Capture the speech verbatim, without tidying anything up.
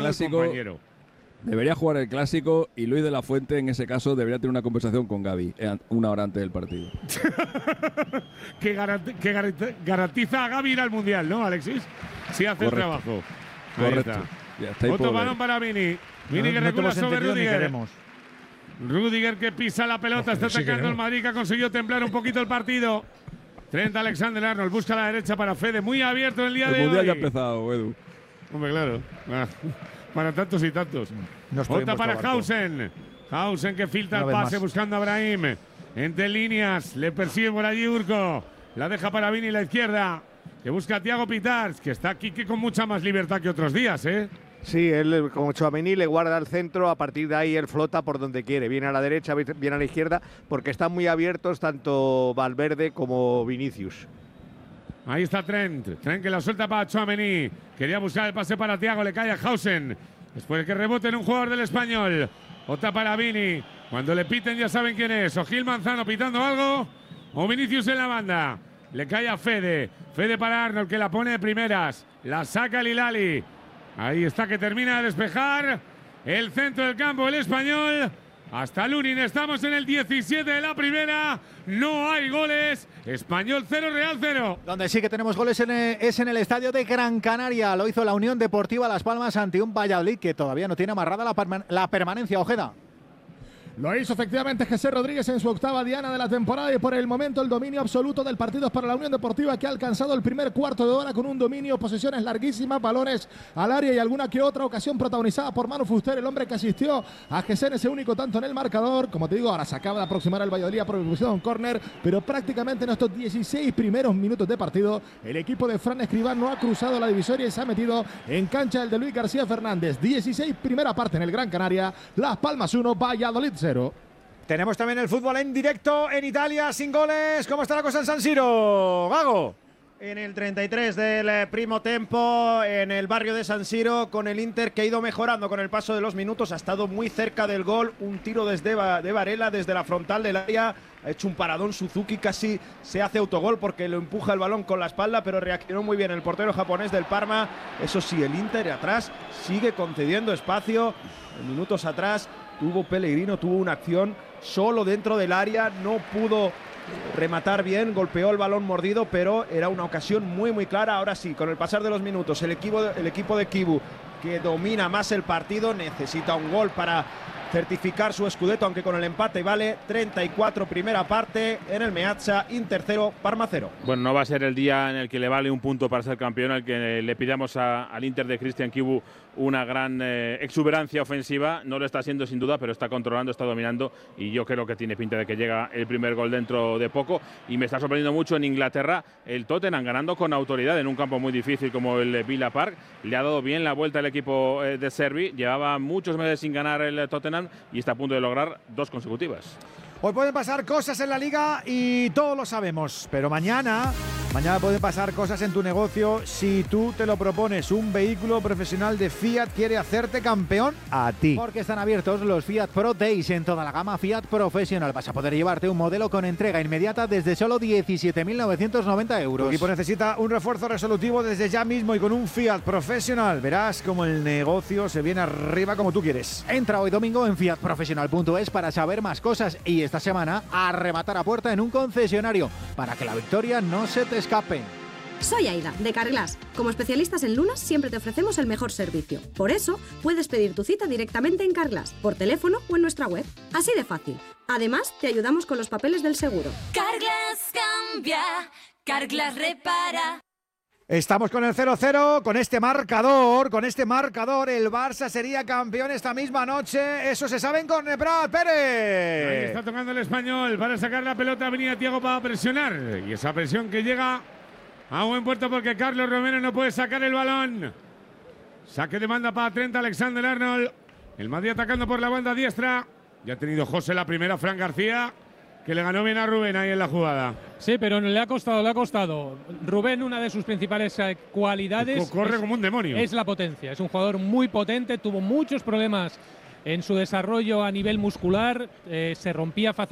clásico, compañero. Debería jugar el clásico y Luis de la Fuente, en ese caso, debería tener una conversación con Gavi eh, una hora antes del partido. que, garanti que garanti garantiza a Gavi ir al Mundial, ¿no, Alexis? Sí hace Correcto. el trabajo. Correcto. Ya está. Otro balón para Vini. Vini no, que recula no sobre Rudiger. Rudiger que pisa la pelota, está sí atacando el Madrid, que ha conseguido templar un poquito el partido. Trent Alexander-Arnold busca a la derecha para Fede, muy abierto el día el de hoy. El Mundial ya ha empezado, Edu. Hombre, claro. Ah, para tantos y tantos. No Otra para Hausen. Hausen que filtra el pase más. buscando a Brahim. Entre líneas, le persigue por allí Urco. La deja para Vini la izquierda. Que busca a Thiago Pitars, que está aquí que con mucha más libertad que otros días, ¿eh? Sí, él como Tchouaméni le guarda el centro, a partir de ahí él flota por donde quiere, viene a la derecha, viene a la izquierda, porque están muy abiertos tanto Valverde como Vinicius. Ahí está Trent, Trent que la suelta para Tchouaméni, quería buscar el pase para Thiago, le cae a Hausen, después que rebote en un jugador del Español, otra para Vini, cuando le piten ya saben quién es, o Gil Manzano pitando algo, o Vinicius en la banda, le cae a Fede, Fede para Arnold que la pone de primeras, la saca Lilali. Ahí está que termina de despejar el centro del campo, el Español. Hasta Lunin, estamos en el diecisiete de la primera. No hay goles. Español cero, Real cero. Donde sí que tenemos goles en el, es en el estadio de Gran Canaria. Lo hizo la Unión Deportiva Las Palmas ante un Valladolid que todavía no tiene amarrada la, perman la permanencia, Ojeda. Lo hizo efectivamente José Rodríguez en su octava diana de la temporada y por el momento el dominio absoluto del partido es para la Unión Deportiva, que ha alcanzado el primer cuarto de hora con un dominio, posesiones larguísimas, balones al área y alguna que otra ocasión protagonizada por Manu Fuster, el hombre que asistió a José en ese único tanto en el marcador. Como te digo, ahora se acaba de aproximar al Valladolid a proposición un córner, pero prácticamente en estos dieciséis primeros minutos de partido el equipo de Fran Escribá no ha cruzado la divisoria y se ha metido en cancha el de Luis García Fernández. dieciséis primera parte en el Gran Canaria, Las Palmas uno, Valladolid cero. Tenemos también el fútbol en directo en Italia, sin goles. ¿Cómo está la cosa en San Siro, Gago? En el treinta y tres del primo tempo, en el barrio de San Siro, con el Inter que ha ido mejorando con el paso de los minutos, ha estado muy cerca del gol, un tiro desde de Varela, desde la frontal del área, ha hecho un paradón Suzuki, casi se hace autogol porque lo empuja el balón con la espalda, pero reaccionó muy bien el portero japonés del Parma. Eso sí, el Inter atrás sigue concediendo espacio, minutos atrás tuvo Pellegrino, tuvo una acción solo dentro del área, no pudo rematar bien, golpeó el balón mordido, pero era una ocasión muy muy clara. Ahora sí, con el pasar de los minutos, el equipo de, el equipo de Kibu, que domina más el partido, necesita un gol para certificar su scudetto, aunque con el empate vale. Treinta y cuatro primera parte en el Meazza, Inter cero, Parma cero. Bueno, no va a ser el día en el que le vale un punto para ser campeón, al que le pidamos a, al Inter de Cristian Kibu una gran eh, exuberancia ofensiva. No lo está haciendo sin duda, pero está controlando, está dominando, y yo creo que tiene pinta de que llega el primer gol dentro de poco. Y me está sorprendiendo mucho en Inglaterra el Tottenham ganando con autoridad en un campo muy difícil como el Villa Park. Le ha dado bien la vuelta al equipo eh, de Servi, llevaba muchos meses sin ganar el Tottenham y está a punto de lograr dos consecutivas. Hoy pueden pasar cosas en la liga y todos lo sabemos, pero mañana, mañana pueden pasar cosas en tu negocio si tú te lo propones. Un vehículo profesional de Fiat quiere hacerte campeón a ti. Porque están abiertos los Fiat Pro Days en toda la gama Fiat Professional. Vas a poder llevarte un modelo con entrega inmediata desde solo diecisiete mil novecientos noventa euros. Tu equipo necesita un refuerzo resolutivo desde ya mismo y con un Fiat Professional verás cómo el negocio se viene arriba como tú quieres. Entra hoy domingo en fiat professional punto es para saber más cosas y esta semana a rematar a puerta en un concesionario para que la victoria no se te escape. Soy Aida, de Carglass. Como especialistas en lunas siempre te ofrecemos el mejor servicio. Por eso, puedes pedir tu cita directamente en Carglass, por teléfono o en nuestra web. Así de fácil. Además, te ayudamos con los papeles del seguro. Carglass cambia, Carglass repara. Estamos con el cero cero, con este marcador, con este marcador, el Barça sería campeón esta misma noche. Eso se sabe con Prat Pérez. Ahí está tocando el Español para sacar la pelota, venía Thiago para presionar. Y esa presión que llega a buen puerto porque Carlos Romero no puede sacar el balón. Saque de banda para Trent Alexander-Arnold. El Madrid atacando por la banda diestra. Ya ha tenido José la primera, Fran García, que le ganó bien a Rubén ahí en la jugada. Sí, pero le ha costado, le ha costado. Rubén, una de sus principales eh, cualidades… Corre es, como un demonio. Es la potencia. Es un jugador muy potente, tuvo muchos problemas en su desarrollo a nivel muscular, eh, se rompía fácilmente.